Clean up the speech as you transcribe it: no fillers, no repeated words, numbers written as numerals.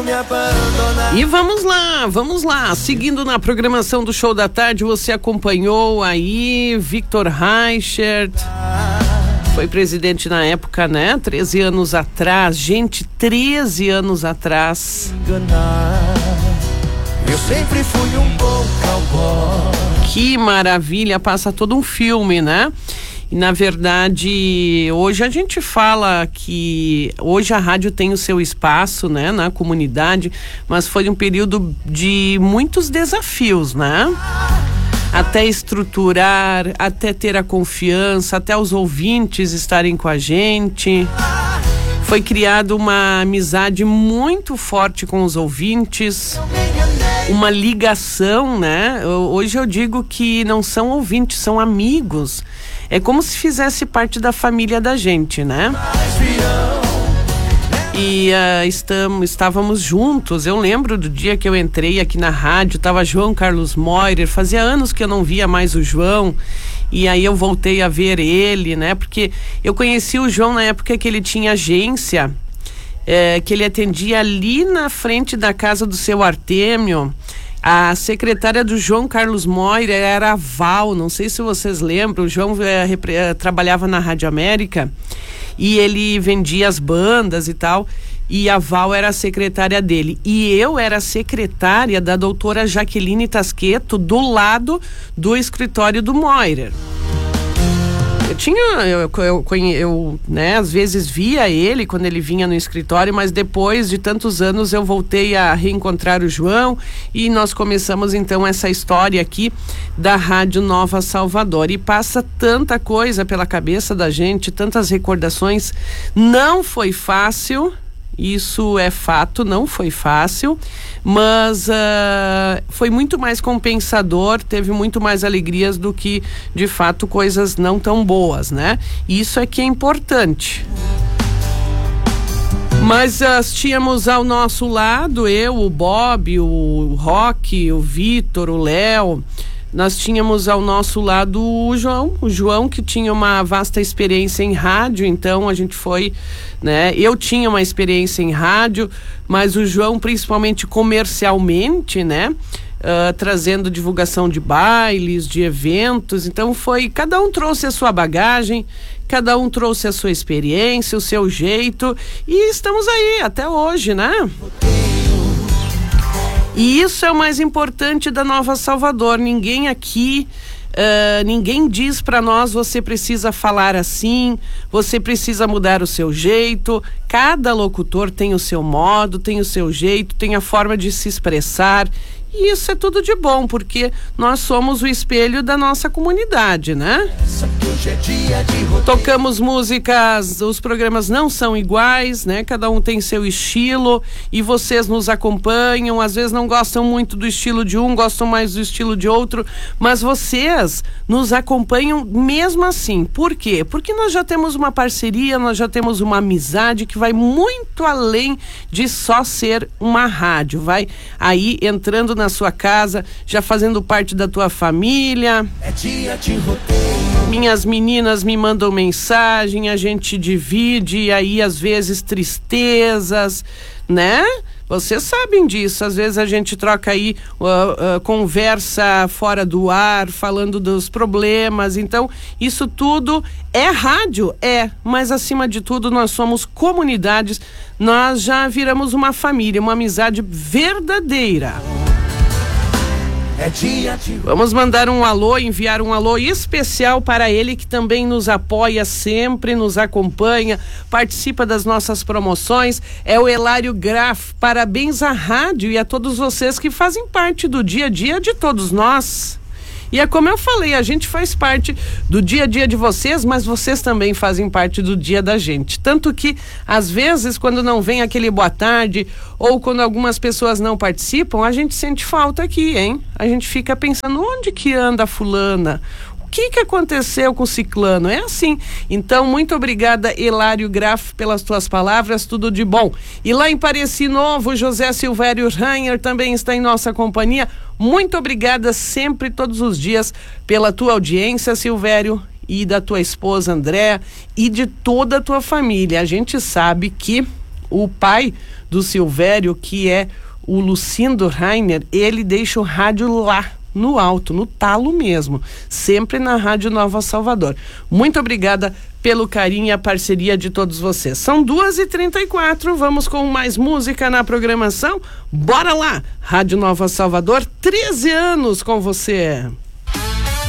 E vamos lá. Seguindo na programação do Show da Tarde, você acompanhou aí Victor Reichert. Foi presidente na época, né? 13 anos atrás. Gente, 13 anos atrás. Eu sempre fui um bom cowboy. Que maravilha, passa todo um filme, né? E na verdade, hoje a gente fala que hoje a rádio tem o seu espaço, né, na comunidade, mas foi um período de muitos desafios, né? Até estruturar, até ter a confiança, até os ouvintes estarem com a gente. Foi criada uma amizade muito forte com os ouvintes, uma ligação, né? Hoje eu digo que não são ouvintes, são amigos. É como se fizesse parte da família da gente, né? E estávamos juntos. Eu lembro do dia que eu entrei aqui na rádio, estava João Carlos Moirer. Fazia anos que eu não via mais o João. E aí eu voltei a ver ele, né? Porque eu conheci o João na época que ele tinha agência, que ele atendia ali na frente da casa do seu Artêmio. A secretária do João Carlos Moirer era a Val, não sei se vocês lembram. O João trabalhava na Rádio América e ele vendia as bandas e tal, e a Val era a secretária dele. E eu era a secretária da doutora Jaqueline Tasqueto, do lado do escritório do Moirer. Eu né, às vezes via ele quando ele vinha no escritório, mas depois de tantos anos eu voltei a reencontrar o João e nós começamos então essa história aqui da Rádio Nova Salvador. E passa tanta coisa pela cabeça da gente, tantas recordações. Não foi fácil. Isso é fato, não foi fácil, mas foi muito mais compensador, teve muito mais alegrias do que, de fato, coisas não tão boas, né? Isso é que é importante. Mas tínhamos ao nosso lado, eu, o Bob, o Roque, o Vitor, o Léo. Nós tínhamos ao nosso lado o João que tinha uma vasta experiência em rádio, então a gente foi, né? Eu tinha uma experiência em rádio, mas o João principalmente comercialmente, né? Trazendo divulgação de bailes, de eventos, então cada um trouxe a sua bagagem, cada um trouxe a sua experiência, o seu jeito, e estamos aí até hoje, né? E isso é o mais importante da Nova Salvador. Ninguém aqui, ninguém diz para nós: você precisa falar assim, você precisa mudar o seu jeito. Cada locutor tem o seu modo, tem o seu jeito, tem a forma de se expressar. E isso é tudo de bom, porque nós somos o espelho da nossa comunidade, né? Tocamos músicas, os programas não são iguais, né? Cada um tem seu estilo e vocês nos acompanham. Às vezes não gostam muito do estilo de um, gostam mais do estilo de outro, mas vocês nos acompanham mesmo assim. Por quê? Porque nós já temos uma parceria, nós já temos uma amizade que vai muito além de só ser uma rádio. Vai aí entrando na sua casa, já fazendo parte da tua família. É dia de roteiro. Minhas meninas me mandam mensagem, a gente divide aí às vezes tristezas, né? Vocês sabem disso, às vezes a gente troca aí conversa fora do ar, falando dos problemas. Então isso tudo é rádio, mas acima de tudo nós somos comunidades, nós já viramos uma família, uma amizade verdadeira. Vamos mandar um alô, enviar um alô especial para ele, que também nos apoia sempre, nos acompanha, participa das nossas promoções. É o Hilário Graf. Parabéns à rádio e a todos vocês que fazem parte do dia a dia de todos nós. E é como eu falei, a gente faz parte do dia a dia de vocês, mas vocês também fazem parte do dia da gente. Tanto que, às vezes, quando não vem aquele boa tarde, ou quando algumas pessoas não participam, a gente sente falta aqui, hein? A gente fica pensando, onde que anda a fulana? O que aconteceu com o ciclano? É assim. Então, muito obrigada, Hilário Graf, pelas tuas palavras, tudo de bom. E lá em Pareci Novo, José Silvério Rainer também está em nossa companhia. Muito obrigada sempre, todos os dias, pela tua audiência, Silvério, e da tua esposa, Andréa, e de toda a tua família. A gente sabe que O pai do Silvério, que é o Lucindo Rainer, ele deixa o rádio lá no alto, no talo mesmo, sempre na Rádio Nova Salvador. Muito obrigada pelo carinho e a parceria de todos vocês. São 2h34, vamos com mais música na programação. Bora lá! Rádio Nova Salvador, 13 anos com você.